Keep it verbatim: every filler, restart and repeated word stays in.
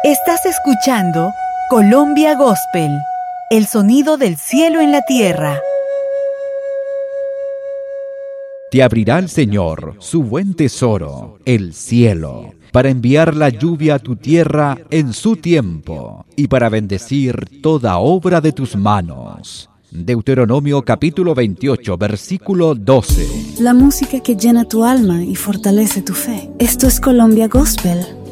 Estás escuchando Colombia Gospel, el sonido del cielo en la tierra. Te abrirá el Señor su buen tesoro, el cielo, para enviar la lluvia a tu tierra en su tiempo y para bendecir toda obra de tus manos. Deuteronomio capítulo veintiocho, versículo doce. La música que llena tu alma y fortalece tu fe. Esto es Colombia Gospel